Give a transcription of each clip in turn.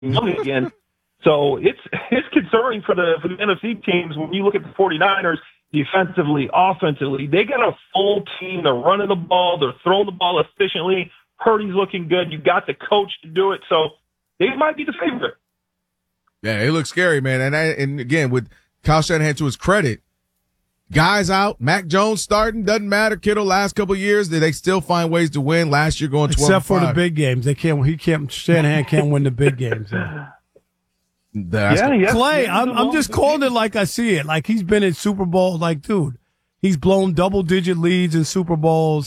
young again. So it's concerning for the NFC teams when you look at the 49ers defensively, offensively. They got a full team. They're running the ball. They're throwing the ball efficiently. Purdy's looking good. You got the coach to do it. So they might be the favorite. Yeah, it looks scary, man. And again, with Kyle Shanahan, to his credit, guys out, Mac Jones starting, doesn't matter. Kittle last couple of years, they still find ways to win. Last year going 12-5. Except for the big games. Shanahan can't win the big games. Clay, I'm just calling it like I see it. Like he's been in Super Bowl. Like, dude, he's blown double-digit leads in Super Bowls.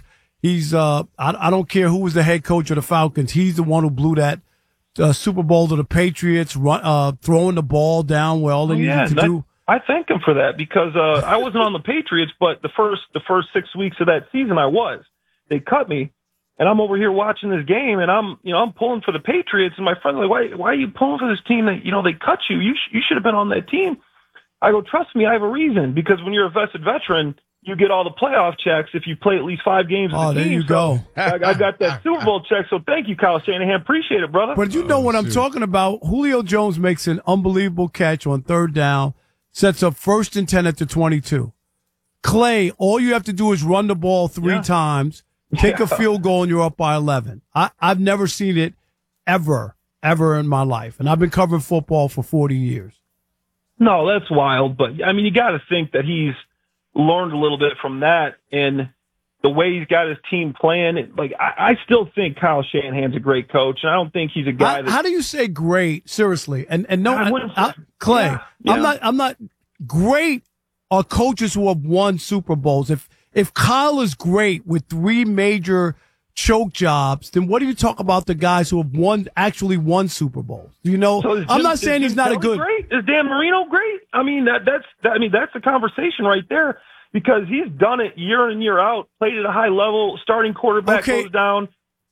I don't care who was the head coach of the Falcons. He's the one who blew that Super Bowl to the Patriots, throwing the ball down where all they needed to do. I thank him for that because I wasn't on the Patriots, but the first 6 weeks of that season I was. They cut me, and I'm over here watching this game, and I'm pulling for the Patriots, and my friend's like, why are you pulling for this team that they cut you? You should have been on that team. I go, trust me, I have a reason, because when you're a vested veteran, you get all the playoff checks if you play at least 5 games with the team. There you go. I got that Super Bowl check, so thank you, Kyle Shanahan. Appreciate it, brother. But you know what I'm talking about. Julio Jones makes an unbelievable catch on third down, sets up 1st and 10 at the 22. Clay, all you have to do is run the ball 3 times, kick a field goal, and you're up by 11. I've never seen it ever in my life, and I've been covering football for 40 years. No, that's wild, but, I mean, you got to think that he's learned a little bit from that, and the way he's got his team playing. Like, I still think Kyle Shanahan's a great coach, and I don't think he's a guy How do you say great? Seriously, and no, Clay, yeah. I'm not great. Are coaches who have won Super Bowls? If Kyle is great with 3 major choke jobs, then what do you talk about the guys who have actually won Super Bowls? I'm not saying he's not a good. Great? Is Dan Marino great? I mean, that's a conversation right there, because he's done it year in, year out, played at a high level, starting quarterback goes down.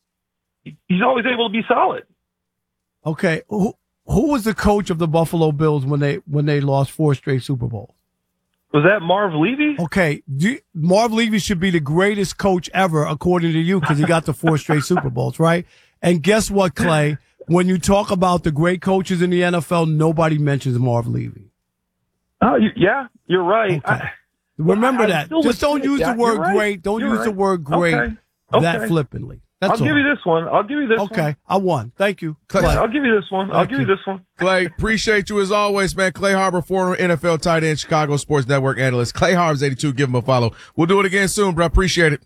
He's always able to be solid. Okay. Who was the coach of the Buffalo Bills when they lost 4 straight Super Bowls? Was that Marv Levy? Okay. Marv Levy should be the greatest coach ever, according to you, because he got the 4 straight Super Bowls, right? And guess what, Clay? When you talk about the great coaches in the NFL, nobody mentions Marv Levy. Oh, yeah, you're right. Okay. Remember that. Just don't use the word great. Don't use the word great that flippantly. I'll give you this one. Okay, I won. Thank you, Clay. I'll give you this one. Clay, appreciate you as always, man. Clay Harbor, former NFL tight end, Chicago Sports Network analyst. Clay Harbors 82. Give him a follow. We'll do it again soon, bro. Appreciate it.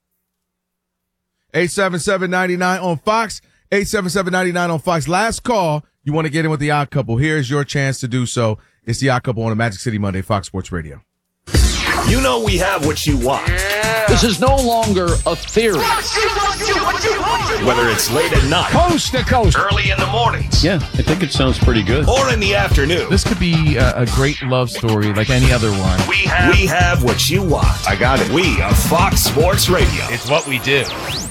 877-99 on Fox. 877-99 on Fox. Last call. You want to get in with the Odd Couple. Here's your chance to do so. It's the Odd Couple on a Magic City Monday, Fox Sports Radio. You know we have what you want. Yeah. This is no longer a theory. Whether it's late at night, coast to coast, early in the mornings. Yeah, I think it sounds pretty good. Or in the afternoon. This could be a great love story like any other one. We have what you want. I got it. We are Fox Sports Radio. It's what we do.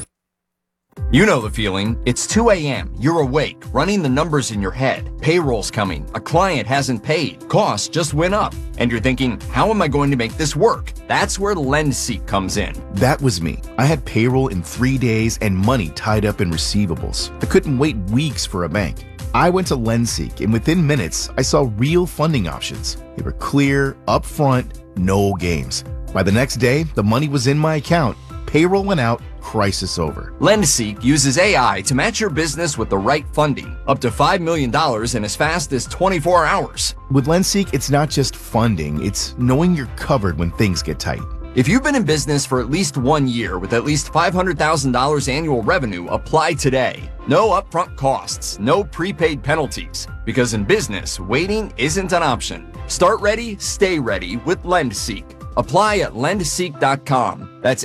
You know the feeling. It's 2 a.m. You're awake, running the numbers in your head. Payroll's coming. A client hasn't paid. Costs just went up. And you're thinking, how am I going to make this work? That's where LendSeek comes in. That was me. I had payroll in 3 days and money tied up in receivables. I couldn't wait weeks for a bank. I went to LendSeek, and within minutes, I saw real funding options. They were clear, upfront, no games. By the next day, the money was in my account. Payroll went out, crisis over. LendSeek uses AI to match your business with the right funding, up to $5 million in as fast as 24 hours. With LendSeek, it's not just funding, it's knowing you're covered when things get tight. If you've been in business for at least 1 year with at least $500,000 annual revenue, apply today. No upfront costs, no prepaid penalties, because in business, waiting isn't an option. Start ready, stay ready with LendSeek. Apply at lendseek.com. That's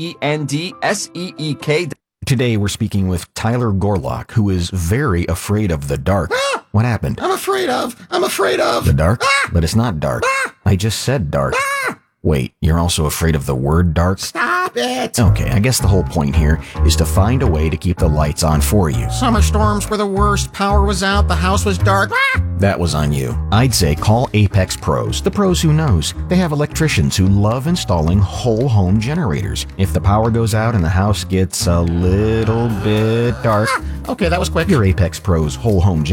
LENDSEEK. Today we're speaking with Tyler Gorlock, who is very afraid of the dark. Ah! What happened? I'm afraid of. The dark? Ah! But it's not dark. Ah! I just said dark. Ah! Wait, you're also afraid of the word dark? Stop it! Okay, I guess the whole point here is to find a way to keep the lights on for you. Summer storms were the worst. Power was out. The house was dark. Ah! That was on you. I'd say call Apex Pros, the pros who knows. They have electricians who love installing whole home generators. If the power goes out and the house gets a little bit dark, Okay, that was quick. Your Apex Pros whole home